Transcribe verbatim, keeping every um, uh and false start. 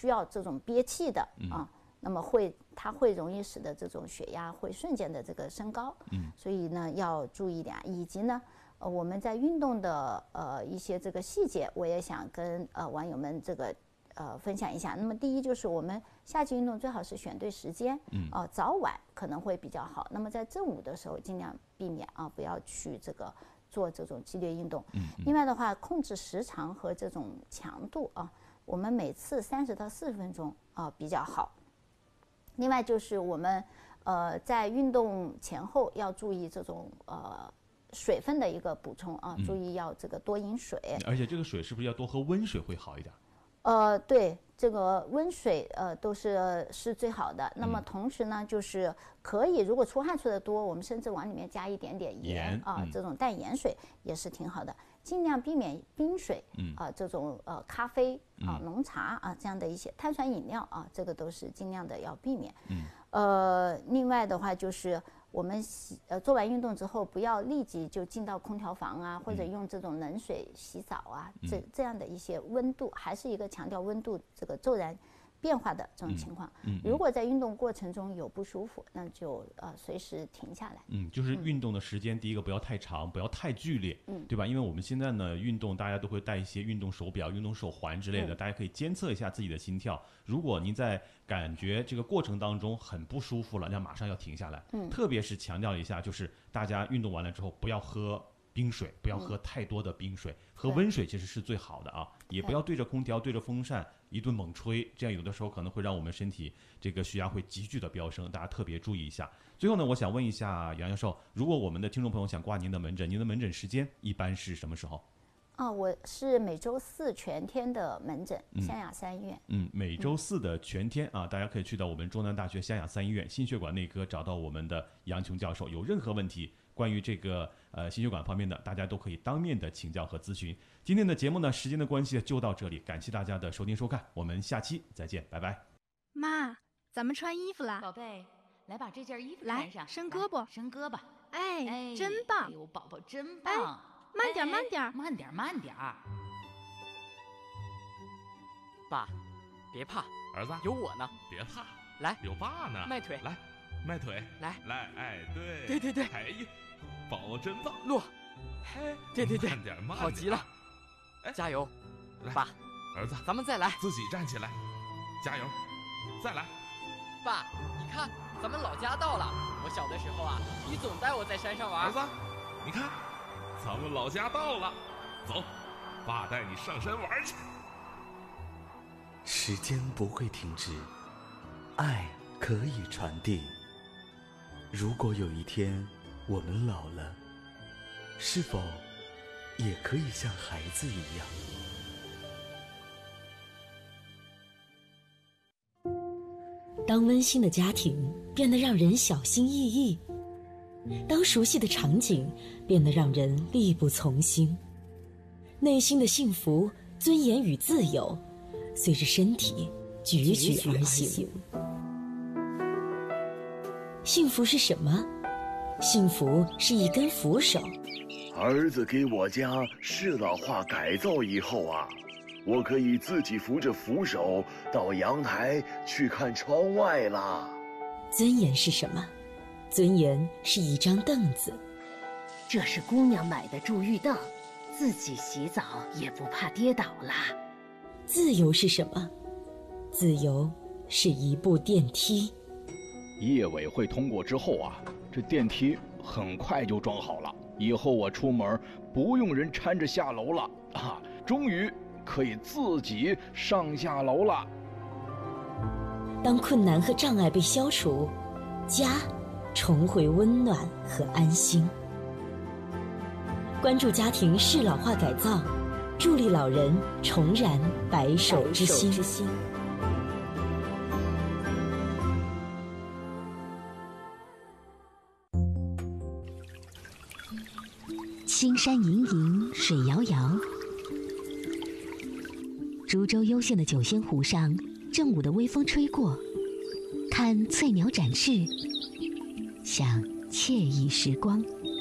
需要这种憋气的啊，那么会它会容易使得这种血压会瞬间的这个升高，嗯，所以呢要注意一点，以及呢，呃，我们在运动的呃一些这个细节，我也想跟呃网友们这个呃分享一下。那么第一就是我们夏季运动最好是选对时间，嗯，呃早晚可能会比较好。那么在正午的时候尽量避免啊，不要去这个做这种激烈运动。嗯，另外的话，控制时长和这种强度啊，我们每次三十到四十分钟啊比较好。另外就是我们呃在运动前后要注意这种呃水分的一个补充啊，注意要这个多饮水。 而且这个水是不是要多喝温水会好一点？ 呃，对，这个温水呃都是是最好的。那么同时呢，就是可以如果出汗出的多，我们甚至往里面加一点点盐盐啊、 嗯这种淡盐水也是挺好的。尽量避免冰水，嗯啊、这种呃咖啡啊、浓茶啊这样的一些碳酸饮料啊，这个都是尽量的要避免。嗯，呃，另外的话就是我们洗呃做完运动之后，不要立即就进到空调房啊，或者用这种冷水洗澡啊，这这样的一些温度，还是一个强调温度这个骤然变化的这种情况。嗯，如果在运动过程中有不舒服，那就呃随时停下来。 嗯，就是运动的时间，第一个不要太长，不要太剧烈，嗯，对吧？因为我们现在呢，运动大家都会带一些运动手表、运动手环之类的，大家可以监测一下自己的心跳。如果您在感觉这个过程当中很不舒服了，那马上要停下来。嗯，特别是强调一下，就是大家运动完了之后不要喝冰水，不要喝太多的冰水，喝温水其实是最好的啊，也不要对着空调、对着风扇一顿猛吹，这样有的时候可能会让我们身体这个血压会急剧的飙升，大家特别注意一下。最后呢，我想问一下杨教授，如果我们的听众朋友想挂您的门诊，您的门诊时间一般是什么时候？ 啊，我是每周四全天的门诊，湘雅三医院。 嗯，每周四的全天啊，大家可以去到我们中南大学湘雅三医院心血管内科找到我们的杨琼教授，有任何问题关于这个呃心血管方面的，大家都可以当面的请教和咨询。今天的节目呢，时间的关系就到这里，感谢大家的收听收看，我们下期再见，拜拜。 妈，咱们穿衣服啦， 宝贝，来把这件衣服来穿上， 伸胳膊来伸胳膊。 哎， 哎， 真棒！ 哎呦，宝宝真哎棒！ 慢点哎慢点慢点，慢点。 爸，别怕， 儿子有我呢。 别怕， 来， 有爸呢。 迈腿， 来，迈腿， 来来，哎，对， 对对对哎呀，宝宝真棒。 落， 嘿， 对对对， 慢点，慢点， 好极了， 哎加油， 来爸， 儿子， 咱们再来。 自己站起来，加油，再来。 爸，你看，咱们老家到了。我小的时候啊，你总带我在山上玩。 儿子，你看，咱们老家到了，走，爸带你上山玩去。 时间不会停止，爱可以传递。如果有一天我们老了，是否也可以像孩子一样？ 当温馨的家庭变得让人小心翼翼，当熟悉的场景变得让人力不从心，内心的幸福、尊严与自由随着身体踽踽而行。幸福是什么？幸福是一根扶手。 儿子给我家适老化改造以后啊，我可以自己扶着扶手到阳台去看窗外啦。 尊严是什么？尊严是一张凳子。 这是姑娘买的注浴凳，自己洗澡也不怕跌倒啦。 自由是什么？自由是一部电梯。 业委会通过之后啊，这电梯很快就装好了，以后我出门不用人搀着下楼了啊，终于可以自己上下楼了。 当困难和障碍被消除，家重回温暖和安心。关注家庭适老化改造，助力老人重燃白首之心。 青山隐隐，水遥遥。株洲幽县的九仙湖上，正午的微风吹过，看翠鸟展翅，想惬意时光。